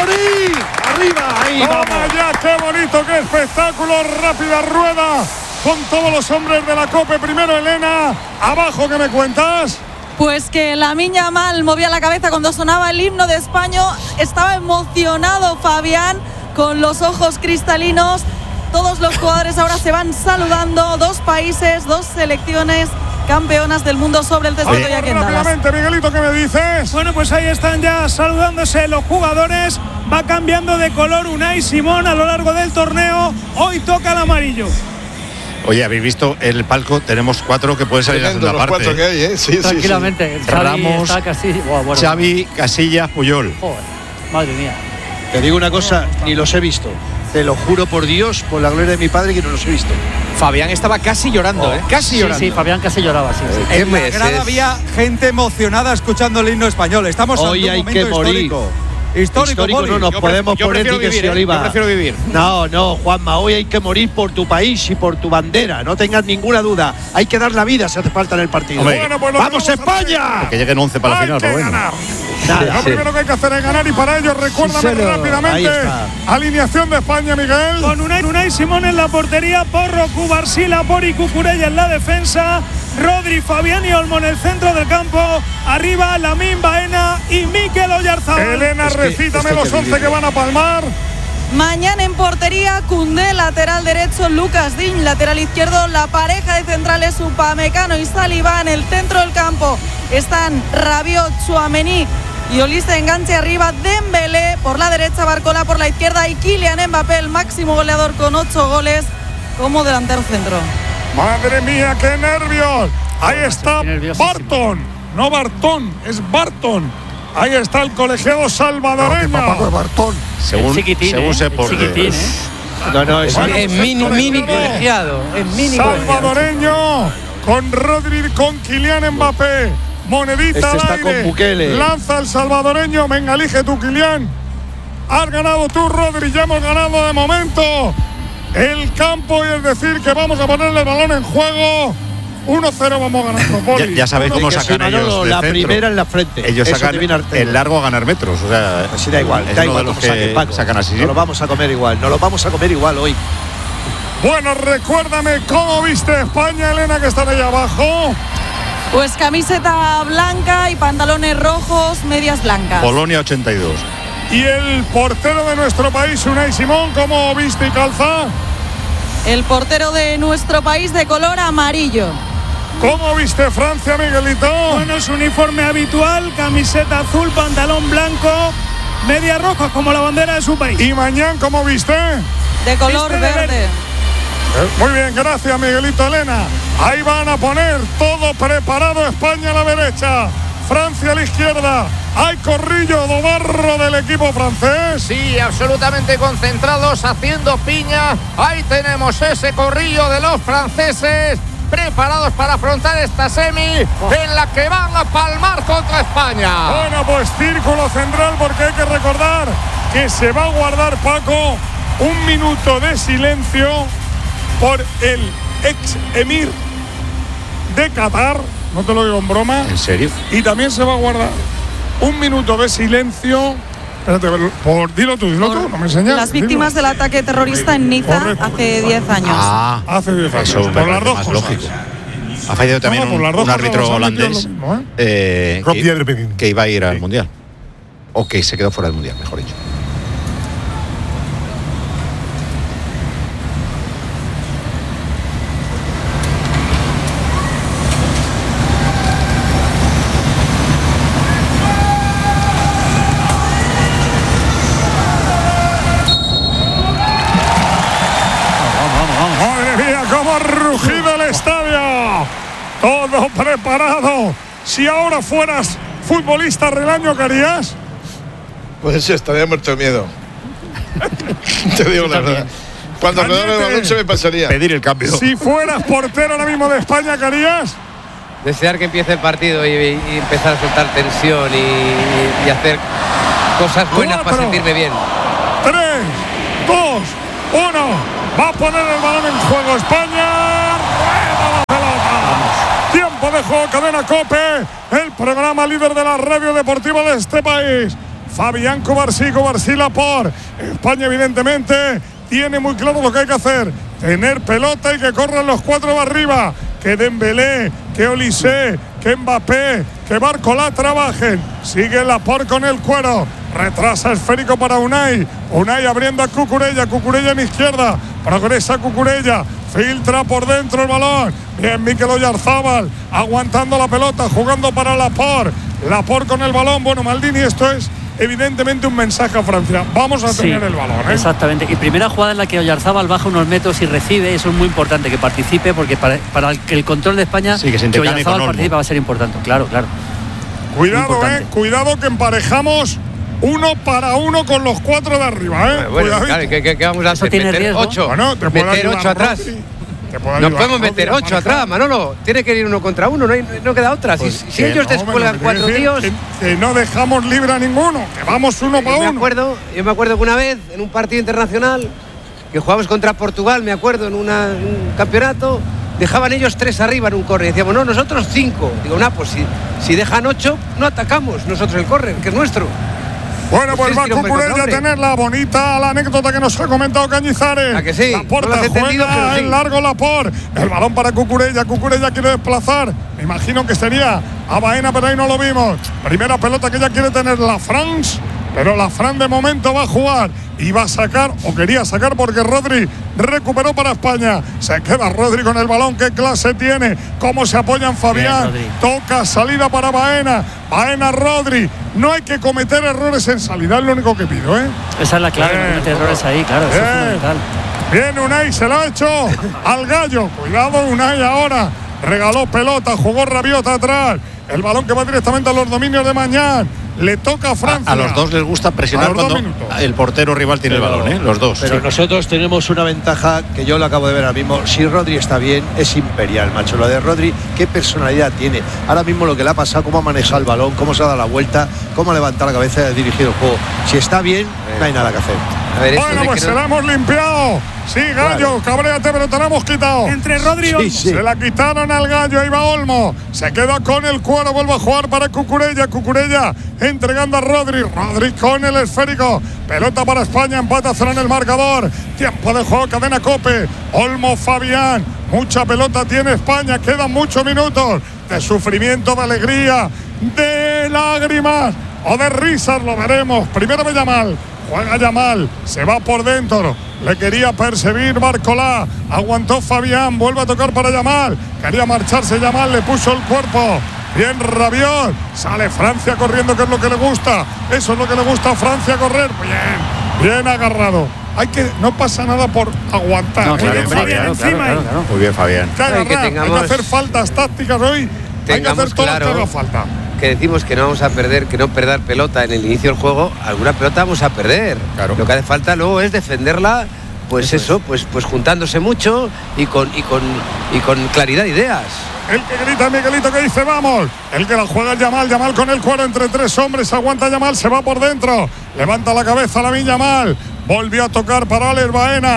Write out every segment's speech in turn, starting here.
Madrid! ¡Arriba! Ahí ¡Toma vamos! ya! ¡Qué bonito! ¡Qué espectáculo! ¡Rápida rueda! Con todos los hombres de la COPE. Primero Elena. Abajo, ¿qué me cuentas? Pues que Lamine Yamal movía la cabeza cuando sonaba el himno de España. Estaba emocionado Fabián, con los ojos cristalinos. Todos los jugadores ahora se van saludando. 2 países, 2 selecciones campeonas del mundo sobre el césped y aquí en Dallas. Rápidamente, Miguelito, ¿qué me dices? Bueno, pues ahí están ya saludándose los jugadores. Va cambiando de color Unai Simón a lo largo del torneo. Hoy toca el amarillo. Oye, ¿habéis visto el palco? Tenemos 4 que pueden salir a la segunda parte. 4 que hay, ¿eh? Sí, tranquilamente. Sí. Ramos, bueno. Xavi, Casillas, Puyol. Joder, madre mía. Te digo una cosa, ni los he visto. Te lo juro por Dios, por la gloria de mi padre, que no los he visto. Fabián estaba casi llorando, Casi llorando. Sí, Fabián casi lloraba, sí. En la grada había gente emocionada escuchando el himno español. Estamos hoy ante un hay que momento morir. Histórico, no nos podemos poner yo prefiero vivir. No, Juanma, hoy hay que morir por tu país y por tu bandera. No tengas ninguna duda. Hay que dar la vida si hace falta en el partido. Bueno, pues ¡vamos, España! Que lleguen 11 para la final, pero bueno. Lo primero que hay que hacer es ganar y para ello recuérdame rápidamente alineación de España, Miguel. Con Unai Simón en la portería, Porro, Cubarsila, Pori, Cucurella en la defensa, Rodri, Fabián y Olmo en el centro del campo, arriba Lamine, Baena y Mikel Oyarzabal. Elena, recítame los 11 que van a palmar. Mañana en portería, Koundé, lateral derecho, Lucas Digne, lateral izquierdo, la pareja de centrales Upamecano y Saliba. En el centro del campo están Rabiot, Tchouaméni y Olise de enganche, arriba Dembélé, por la derecha Barcola, por la izquierda y Kylian Mbappé, el máximo goleador con 8 goles como delantero centro. Madre mía, qué nervios. Ahí está Barton, no Bartón, es Barton. Ahí está el colegiado salvadoreño. Bartón. Según se por No, es mini colegiado. Salvadoreño con Rodri, con Kylian Mbappé. Monedita al aire. Con Bukele. Lanza el salvadoreño. Venga, elige tú, Kylian. Has ganado tú, Rodri. Ya hemos ganado de momento el campo, y es decir que vamos a ponerle el balón en juego. 1-0 vamos ganando. Ya sabéis cómo sacan ellos de la centro. primera en la frente. Ellos sacan el largo a ganar metros. O sea, así da igual. Da igual los que sacan así. No lo vamos a comer igual. No lo vamos a comer igual hoy. Bueno, recuérdame cómo viste España, Elena, que están ahí abajo. Pues camiseta blanca y pantalones rojos, medias blancas. Polonia 82. Y el portero de nuestro país, Unai Simón, ¿cómo viste y calza? El portero de nuestro país de color amarillo. ¿Cómo viste Francia, Miguelito? Bueno, su uniforme habitual, camiseta azul, pantalón blanco, medias rojas como la bandera de su país. ¿Y mañana cómo viste? De color verde. Muy bien, gracias, Miguelito. Elena, ahí van a poner todo preparado. España a la derecha, Francia a la izquierda. Hay corrillo do barro del equipo francés. Sí, absolutamente concentrados, haciendo piña. Ahí tenemos ese corrillo de los franceses, preparados para afrontar esta semi en la que van a palmar contra España. Bueno, pues círculo central, porque hay que recordar que se va a guardar, Paco, 1 minuto de silencio por el ex emir de Qatar. No te lo digo en broma. ¿En serio? Y también se va a guardar 1 minuto de silencio. Espérate, dilo tú, no me enseñas. Las víctimas del ataque terrorista en Niza hace 10 años. Hace 10 años. Eso por las dos cosas. Lógico. Ha fallado también un árbitro holandés que iba a ir al Mundial. O que se quedó fuera del Mundial, mejor dicho. Todo preparado. Si ahora fueras futbolista, Relaño, ¿qué harías? Pues estaría muerto de miedo. Te digo la verdad. Cuando alrededor del balón se me pasaría. Pedir el cambio. Si fueras portero ahora mismo de España, ¿qué harías? Desear que empiece el partido y empezar a soltar tensión y hacer cosas buenas para sentirme bien. 3, 2, 1. Va a poner el balón en juego España. ¡Rueda la pelota! Tiempo de juego, cadena COPE, el programa líder de la radio deportiva de este país. Fabián, Cubarsí, Laporte. España, evidentemente, tiene muy claro lo que hay que hacer. Tener pelota y que corran los 4 de arriba. Que Dembélé, que Olise, que Mbappé, que Barcola trabajen. Sigue Laporte con el cuero. Retrasa esférico para Unai. Unai abriendo a Cucurella. Cucurella en izquierda. Progresa Cucurella. Filtra por dentro el balón. Bien, Mikel Oyarzabal aguantando la pelota, jugando para Laporte. Laporte con el balón. Bueno, Maldini, esto es evidentemente un mensaje a Francia. Vamos a tener el balón, ¿eh? Exactamente. Y primera jugada en la que Oyarzabal baja unos metros y recibe. Eso es muy importante, que participe, porque para el control de España, sí, que Oyarzabal participe va a ser importante. Claro. Cuidado, cuidado que emparejamos 1 para 1 con los 4 de arriba, ¿eh? Bueno, claro, ¿qué vamos a hacer? ¿Meter 8? Bueno, meter 8 atrás. Nos podemos meter 8 atrás, Manolo. Tiene que ir 1 contra 1, no queda otra. Pues si ellos descuelgan 4 tíos. Que no dejamos libre a ninguno, que vamos 1 para 1. Yo me acuerdo que una vez, en un partido internacional, que jugamos contra Portugal, me acuerdo, en un campeonato, dejaban ellos 3 arriba en un córner. Decíamos, no, nosotros 5. Digo, pues si dejan 8, no atacamos nosotros el córner, que es nuestro. Bueno, pues va Cucurella a tenerla. Bonita la anécdota que nos ha comentado Cañizares. ¿A que sí? Laporte juega en largo Laporte. El balón para Cucurella. Cucurella quiere desplazar. Me imagino que sería a Baena, pero ahí no lo vimos. Primera pelota que ella quiere tener la France. Pero la Fran de momento va a jugar y va a sacar, o quería sacar, porque Rodri recuperó para España. Se queda Rodri con el balón. ¿Qué clase tiene? ¿Cómo se apoyan Fabián? Bien, toca salida para Baena. Baena, Rodri. No hay que cometer errores en salida, es lo único que pido, ¿eh? Esa es la clave, no cometer errores ahí, claro. Eso es fundamental. Bien, Unai se lo ha hecho al Gallo. Cuidado, Unai ahora. Regaló pelota, jugó Rabiot atrás. El balón que va directamente a los dominios de Mañán. Le toca a Francia. A los dos les gusta presionar cuando el portero rival tiene el balón, ¿eh? Los dos. Pero nosotros tenemos una ventaja que yo lo acabo de ver ahora mismo. Si Rodri está bien, es imperial, macho. Lo de Rodri, qué personalidad tiene. Ahora mismo lo que le ha pasado, cómo ha manejado el balón, cómo se ha dado la vuelta, cómo ha levantado la cabeza y ha dirigido el juego. Si está bien, no hay nada que hacer. Bueno, pues se la hemos limpiado. Sí, Gallo, cabréate, pero te la hemos quitado. Entre Rodri y Olmo. Se la quitaron al Gallo, ahí va Olmo. Se queda con el cuero, vuelve a jugar para Cucurella. Cucurella entregando a Rodri. Rodri con el esférico. Pelota para España, empata a en el marcador. Tiempo de juego, cadena COPE. Olmo, Fabián. Mucha pelota tiene España, quedan muchos minutos de sufrimiento, de alegría, de lágrimas o de risas, lo veremos. Primero ve Yamal. Juega Yamal, se va por dentro, le quería perseguir Barcola, aguantó Fabián, vuelve a tocar para Yamal, quería marcharse Yamal, le puso el cuerpo, bien Rabiot, sale Francia corriendo, que es lo que le gusta, eso es lo que le gusta a Francia, correr, bien agarrado. No pasa nada por aguantar. No, claro, Fabián, claro. Muy bien, Fabián. Hay que hacer faltas tácticas hoy, hay que hacer todo lo que haga falta. Que decimos que no vamos a perder, que no perder pelota en el inicio del juego, alguna pelota vamos a perder. Claro. Lo que hace falta luego es defenderla, pues pues juntándose mucho y con claridad de ideas. El que grita Miguelito, que dice vamos. El que la juega el Yamal con el cuero entre 3 hombres, aguanta Yamal, se va por dentro, levanta la cabeza Lamine Yamal, volvió a tocar para Alex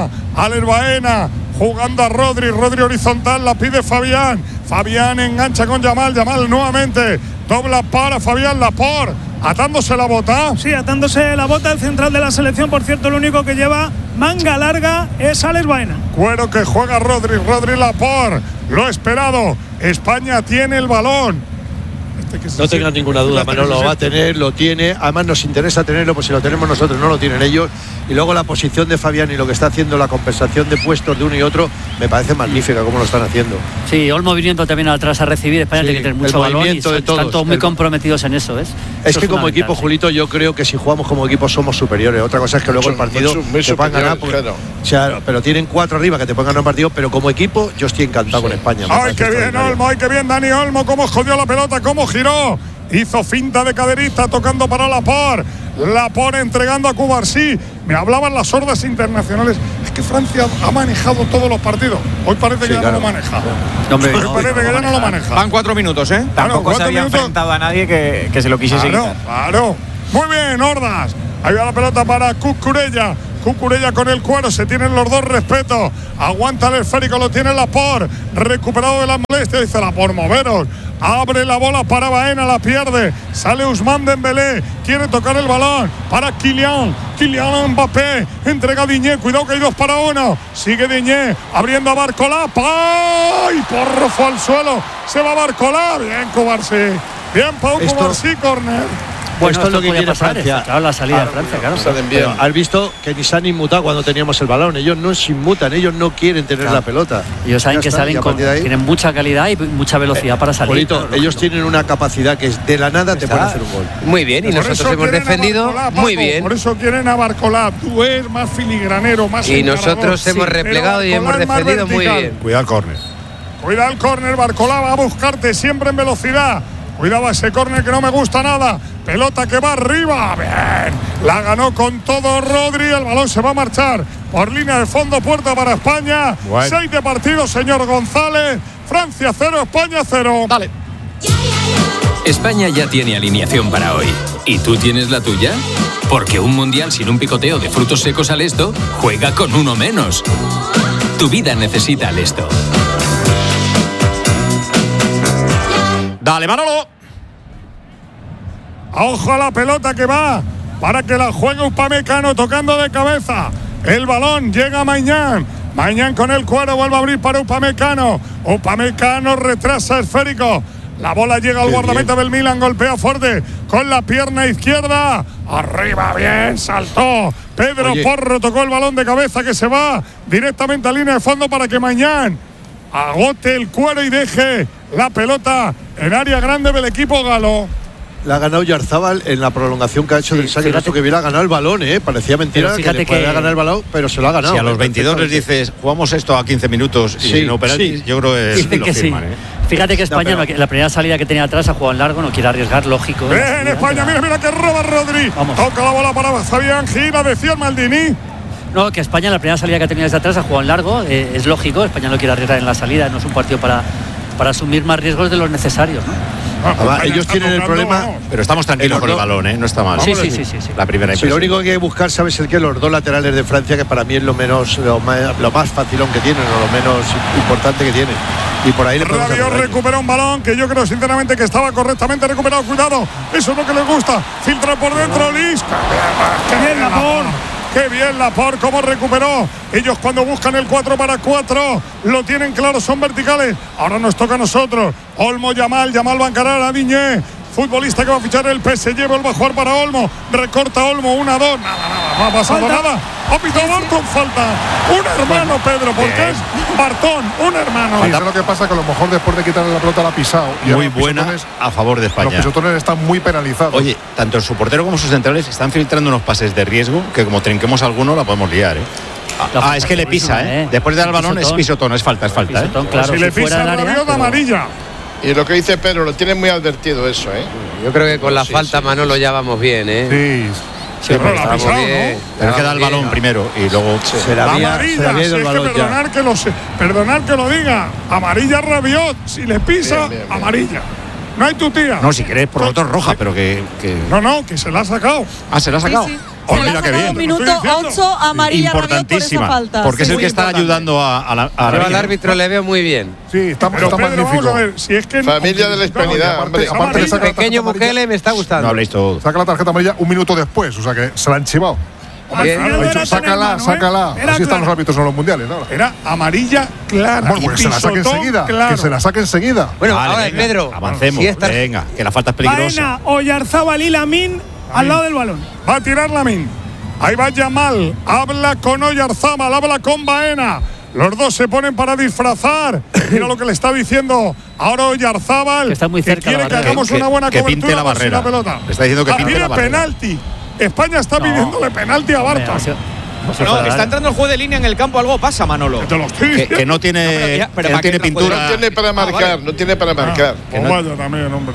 Baena, jugando a Rodri horizontal, la pide Fabián engancha con Yamal nuevamente, dobla para Fabián Laporte, atándose la bota. Sí, atándose la bota, el central de la selección, por cierto, el único que lleva manga larga es Alex Baena. Cuero que juega Rodri Laporte, lo esperado, España tiene el balón. No tengas ninguna duda, Manolo, lo va a tener, lo tiene, además nos interesa tenerlo, pues si lo tenemos nosotros no lo tienen ellos, y luego la posición de Fabián y lo que está haciendo, la compensación de puestos de uno y otro, me parece magnífica como lo están haciendo. Sí, Olmo viniendo también atrás a recibir, España tiene que tener mucho balón y están todos muy comprometidos en eso, ¿ves? Es que como equipo, Julito, yo creo que si jugamos como equipo somos superiores. Otra cosa es que luego el partido te puedan ganar, pero tienen 4 arriba que te pueden ganar un partido, pero como equipo yo estoy encantado con España. ¡Ay, qué bien Olmo! ¡Ay, qué bien Dani Olmo! ¡Cómo jodió la pelota! ¡Cómo giró! Hizo finta de caderista, tocando para Laporte entregando a Cubarsí. Me hablaban las hordas internacionales. Es que Francia ha manejado todos los partidos. Hoy parece que ya no lo maneja. Ya no lo maneja. Van 4 minutos, ¿eh? Tampoco se había enfrentado a nadie que se lo quisiese quitar. Claro. Muy bien, hordas. Ahí va la pelota para Cucurella. Cucurella con el cuero, se tienen los dos respeto. Aguanta el esférico, lo tiene Laporte. Recuperado de la molestia, dice Laporte, moveros. Abre la bola para Baena, la pierde. Sale Ousmane Dembélé. Quiere tocar el balón para Kylian Mbappé. Entrega a Diñé. Cuidado que hay 2 para 1. Sigue Diñé. Abriendo a Barcola. ¡Ay! Porro fue al suelo. Se va Barcola. Bien, Cubarsí. Bien, Pau Cubarsí, córner. Pues esto es lo que quiere Francia. Claro, la salida de Francia, claro. Pero has visto que ni se han inmutado cuando teníamos el balón. Ellos no se inmutan, ellos no quieren tener la pelota. Ellos saben que salen tienen mucha calidad y mucha velocidad para salir. Polito, claro, ellos tienen una capacidad que es de la nada te pueden hacer un gol. Muy bien, y nosotros hemos defendido Barcola, muy bien. Por eso quieren a Barcola. Tú eres más filigranero, más y nosotros hemos replegado y hemos defendido muy bien. Cuidado el córner. Cuidado el córner, Barcola va a buscarte siempre en velocidad. Cuidado ese córner que no me gusta nada. Pelota que va arriba. Bien. La ganó con todo Rodri. El balón se va a marchar por línea de fondo. Puerta para España. 6 de partido, señor González. Francia 0, España 0. Dale. España ya tiene alineación para hoy. ¿Y tú tienes la tuya? Porque un mundial sin un picoteo de frutos secos al Esto juega con uno menos. Tu vida necesita al Esto. Dale, Manolo. Ojo a la pelota que va para que la juegue Upamecano tocando de cabeza. El balón llega a Maignan. Maignan con el cuero vuelve a abrir para Upamecano. Upamecano retrasa esférico. La bola llega al guardameta del Milan. Golpea fuerte con la pierna izquierda. Arriba, bien, saltó. Pedro Porro tocó el balón de cabeza que se va directamente a línea de fondo para que Maignan agote el cuero y deje la pelota en área grande del equipo galo. La ha ganado Yarzábal en la prolongación que ha hecho del saque. Que hubiera ganado el balón, parecía mentira que le podía ganar el balón, pero se lo ha ganado. Si a los 22 les dices, jugamos esto a 15 minutos y no penaltis, yo creo que lo firman. Fíjate que España, la primera salida que tenía atrás, ha jugado en largo, no quiere arriesgar, lógico. Bien, España, mira que roba Rodri. Vamos. Toca la bola para Fabián Gil, decía Maldini. No, que España, la primera salida que ha tenido desde atrás, ha jugado en largo, es lógico. España no quiere arriesgar en la salida, no es un partido para asumir más riesgos de los necesarios, ¿no? Ellos tienen el problema, pero estamos tranquilos con el balón, no está mal. Sí. La primera impresión. Lo único que hay que buscar, ¿sabes el qué? Los 2 laterales de Francia, que para mí es lo más facilón que tienen, o lo menos importante que tienen. Y por ahí le Rabiot recupera un balón que yo creo sinceramente que estaba correctamente recuperado. Cuidado, eso es lo que les gusta. Filtra por dentro Lis. ¡Qué bien Laporte! ¡Qué bien Laporte! ¿Cómo recuperó? Ellos cuando buscan el 4-4 lo tienen claro, son verticales. Ahora nos toca a nosotros. Olmo, Yamal va a encarar a Diñé. Futbolista que va a fichar el PSG, vuelve a jugar para Olmo. Recorta Olmo, 1-2. Nada, no ha pasado nada. Ha pitado Barton, falta. Un hermano, Pedro, porque es Bartón, un hermano. Y eso es lo que pasa, que a lo mejor después de quitarle la pelota la ha pisado. Muy buena a favor de España. Los pisotones están muy penalizados. Oye, tanto su portero como sus centrales están filtrando unos pases de riesgo que como trinquemos alguno la podemos liar, es que le pisa, Después de dar el balón es pisotón, es falta. Pisotón, claro, si le pisa el área, de amarilla. Y lo que dice Pedro, lo tiene muy advertido eso, Yo creo que con la falta, Manolo, ya vamos bien, Sí, pero la ha pisado, ¿no? Pero que da el balón primero y luego amarilla, perdonar que lo diga. Amarilla Rabiot, si le pisa, bien. Amarilla. No hay tu tía. No, si querés por otro roja, pero que… No, que se la ha sacado. Ah, se la ha sacado. Sí. Mira qué bien. Minuto 8, amarilla Rabiot por esa falta. Porque es el que está ayudando a al árbitro le veo muy bien. Sí, está magnífico. Vamos a ver, si es que familia de la hispanidad. Aparte el pequeño Bukele me está gustando. No habléis todo. Saca la tarjeta amarilla un minuto después, o sea que se la han chivado. Sácala. Así están los árbitros en los mundiales, ¿no? Era amarilla clara. Bueno, que se la saque enseguida. Claro. Que se la saque enseguida. Bueno, vale, ahora Pedro. Avancemos. Venga, que la falta es peligrosa. Baena, Oyarzabal y Lamine al lado del balón. Va a tirar Lamine. Ahí va Yamal. Habla con Oyarzabal, habla con Baena. Los dos se ponen para disfrazar. Mira lo que le está diciendo ahora Oyarzabal. Está muy cerca, que quiere que hagamos una buena que cobertura pinte la barrera. La pelota. Le está diciendo que pinte la barrera. Penalti. España está pidiéndole penalti a Barton. No, está entrando el juego de línea en el campo, algo pasa, Manolo. Que no tiene, pero no tiene pintura. No tiene para marcar, no tiene para marcar. Vaya también, hombre.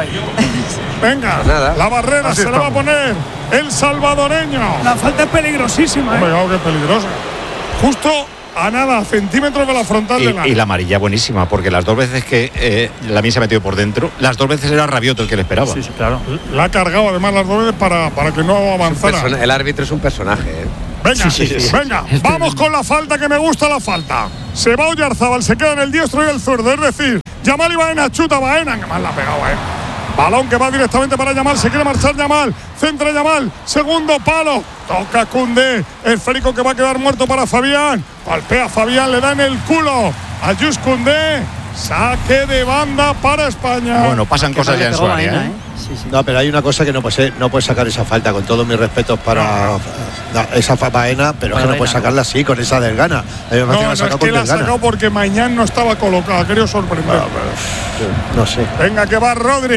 Venga, la barrera se la va a poner el salvadoreño. La falta es peligrosísima. Hombre, qué peligrosa. Justo a nada, centímetros de la frontal de la. Y la amarilla buenísima, porque las 2 veces que Lamine se ha metido por dentro, las 2 veces era Rabiot el que le esperaba. Sí, claro. La ha cargado además las 2 veces para que no avanzara. El árbitro es un personaje, Venga, vamos con la falta, que me gusta la falta. Se va Oyarzabal, se queda en el diestro y el zurdo, es decir, Yamal y Baena, chuta Baena, que mal la ha pegado Baena. Balón que va directamente para Yamal, se quiere marchar Yamal, centra Yamal, segundo palo, toca Koundé, el Férico que va a quedar muerto para Fabián, palpea Fabián, le da en el culo a Jules Koundé, saque de banda para España. Bueno, pasan cosas ya en su área, ¿eh? Sí. No, pero hay una cosa que no puede sacar esa falta, con todos mis respetos para esa Baena, pero es que no puede sacarla así, con esa desgana. No, es que la ha sacado porque mañana no estaba colocada, quería sorprender. No sé. Venga, que va Rodri.